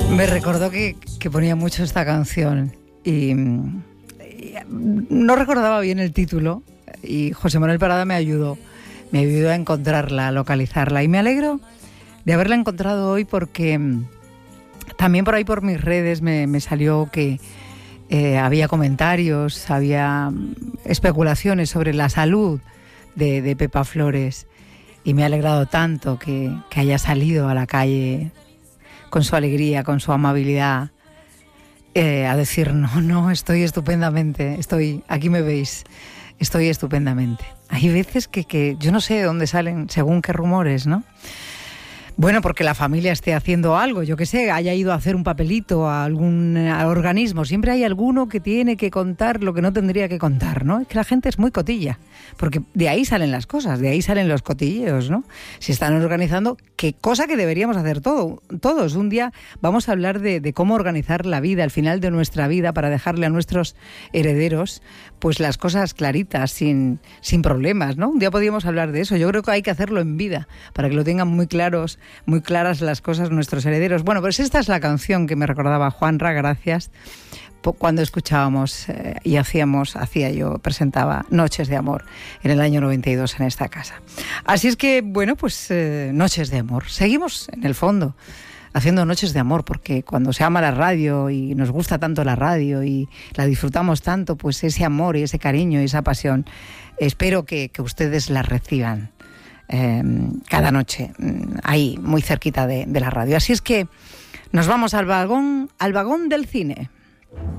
Me recordó que ponía mucho esta canción y no recordaba bien el título y José Manuel Parada me ayudó a encontrarla, a localizarla, y me alegro de haberla encontrado hoy porque también por ahí por mis redes me salió que había comentarios, había especulaciones sobre la salud de Pepa Flores, y me ha alegrado tanto que haya salido a la calle con su alegría, con su amabilidad, a decir no, estoy estupendamente, aquí me veis, estoy estupendamente. Hay veces que yo no sé de dónde salen según qué rumores, ¿no? Bueno, porque la familia esté haciendo algo, yo qué sé, haya ido a hacer un papelito a algún organismo. Siempre hay alguno que tiene que contar lo que no tendría que contar, ¿no? Es que la gente es muy cotilla, porque de ahí salen las cosas, de ahí salen los cotilleos, ¿no? Se están organizando, qué cosa que deberíamos hacer todos. Un día vamos a hablar de cómo organizar la vida, el final de nuestra vida, para dejarle a nuestros herederos pues las cosas claritas, sin problemas, ¿no? Un día podríamos hablar de eso. Yo creo que hay que hacerlo en vida, para que lo tengan muy claras las cosas nuestros herederos. Bueno, pues esta es la canción que me recordaba Juanra, gracias, cuando escuchábamos presentaba Noches de Amor en el año 92 en esta casa. Así es que, bueno, pues Noches de Amor. Seguimos en el fondo haciendo Noches de Amor, porque cuando se ama la radio y nos gusta tanto la radio y la disfrutamos tanto, pues ese amor y ese cariño y esa pasión, espero que ustedes la reciban cada noche, ahí, muy cerquita de la radio. Así es que nos vamos al vagón del cine.